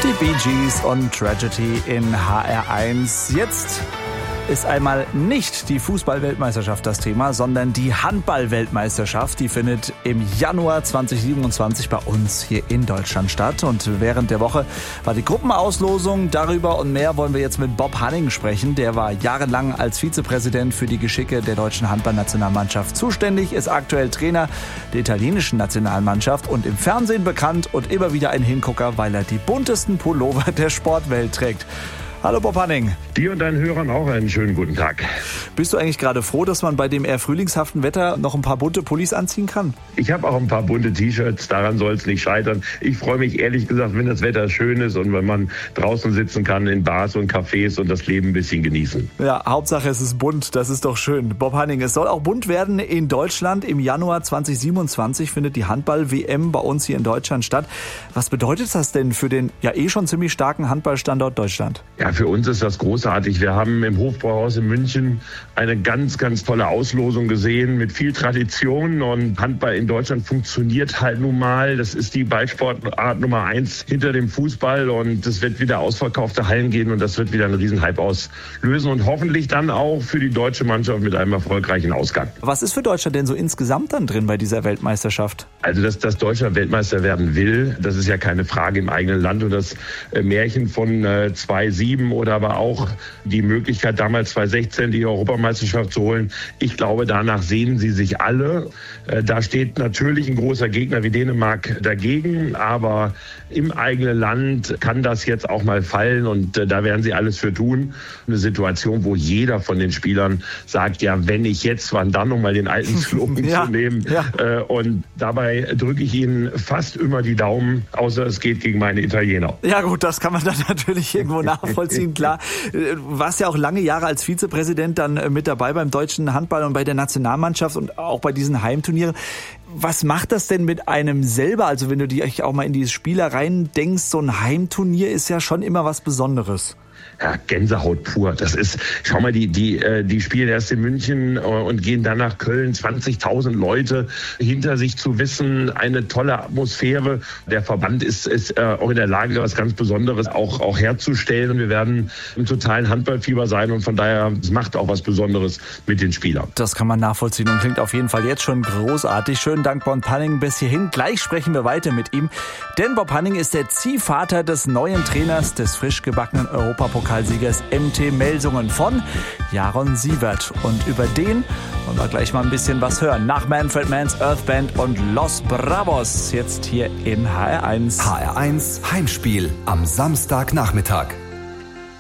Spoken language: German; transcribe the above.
Die Bee Gees und Tragedy in HR1. Jetzt ist einmal nicht die Fußball-Weltmeisterschaft das Thema, sondern die Handball-Weltmeisterschaft. Die findet im Januar 2027 bei uns hier in Deutschland statt. Und während der Woche war die Gruppenauslosung. Darüber und mehr wollen wir jetzt mit Bob Hanning sprechen. Der war jahrelang als Vizepräsident für die Geschicke der deutschen Handballnationalmannschaft zuständig, ist aktuell Trainer der italienischen Nationalmannschaft und im Fernsehen bekannt und immer wieder ein Hingucker, weil er die buntesten Pullover der Sportwelt trägt. Hallo Bob Hanning. Dir und deinen Hörern auch einen schönen guten Tag. Bist du eigentlich gerade froh, dass man bei dem eher frühlingshaften Wetter noch ein paar bunte Pullis anziehen kann? Ich habe auch ein paar bunte T-Shirts, daran soll es nicht scheitern. Ich freue mich ehrlich gesagt, wenn das Wetter schön ist und wenn man draußen sitzen kann in Bars und Cafés und das Leben ein bisschen genießen. Ja, Hauptsache es ist bunt, das ist doch schön. Bob Hanning, es soll auch bunt werden in Deutschland. Im Januar 2027 findet die Handball-WM bei uns hier in Deutschland statt. Was bedeutet das denn für den ja schon ziemlich starken Handballstandort Deutschland? Ja, für uns ist das großartig. Wir haben im Hofbräuhaus in München eine ganz, ganz tolle Auslosung gesehen mit viel Tradition, und Handball in Deutschland funktioniert halt nun mal. Das ist die Ballsportart Nummer 1 hinter dem Fußball, und es wird wieder ausverkaufte Hallen gehen und das wird wieder einen Riesenhype auslösen und hoffentlich dann auch für die deutsche Mannschaft mit einem erfolgreichen Ausgang. Was ist für Deutschland denn so insgesamt dann drin bei dieser Weltmeisterschaft? Also, dass Deutschland Weltmeister werden will, das ist ja keine Frage im eigenen Land, und das Märchen von 2007 oder aber auch die Möglichkeit, damals 2016 die Europameisterschaft zu holen. Ich glaube, danach sehnen sie sich alle. Da steht natürlich ein großer Gegner wie Dänemark dagegen, aber im eigenen Land kann das jetzt auch mal fallen, und da werden sie alles für tun. Eine Situation, wo jeder von den Spielern sagt, ja, wenn ich jetzt, wann dann, um mal den alten Slogan zu nehmen. Ja. Und dabei drücke ich ihnen fast immer die Daumen, außer es geht gegen meine Italiener. Ja gut, das kann man dann natürlich irgendwo nachvollziehen, klar. Du warst ja auch lange Jahre als Vizepräsident dann mit dabei beim deutschen Handball und bei der Nationalmannschaft und auch bei diesen Heimturnieren. Was macht das denn mit einem selber? Also wenn du dich auch mal in die Spieler rein denkst, so ein Heimturnier ist ja schon immer was Besonderes. Ja, Gänsehaut pur. Das ist, schau mal, die spielen erst in München und gehen dann nach Köln. 20.000 Leute hinter sich zu wissen, eine tolle Atmosphäre. Der Verband ist auch in der Lage, was ganz Besonderes auch herzustellen. Und wir werden im totalen Handballfieber sein, und von daher, es macht auch was Besonderes mit den Spielern. Das kann man nachvollziehen und klingt auf jeden Fall jetzt schon großartig. Schönen Dank, Bob Hanning, bis hierhin. Gleich sprechen wir weiter mit ihm, denn Bob Hanning ist der Ziehvater des neuen Trainers des frisch gebackenen Europapokalsiegers MT Melsungen von Jaron Sievert. Und über den wollen wir gleich mal ein bisschen was hören. Nach Manfred Mann's Earth Band und Los Bravos. Jetzt hier in HR1. HR1 Heimspiel am Samstagnachmittag.